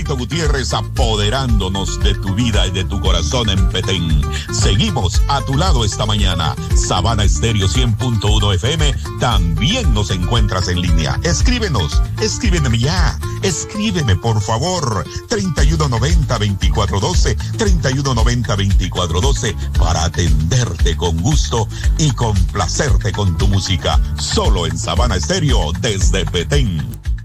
Alvarito Gutiérrez, apoderándonos de tu vida y de tu corazón en Petén. Seguimos a tu lado esta mañana. Sabana Estéreo 100.1 FM, también nos encuentras en línea. Escríbeme ya. Escríbeme, por favor. 3190-2412, 3190-2412, para atenderte con gusto y complacerte con tu música. Solo en Sabana Estéreo, desde Petén.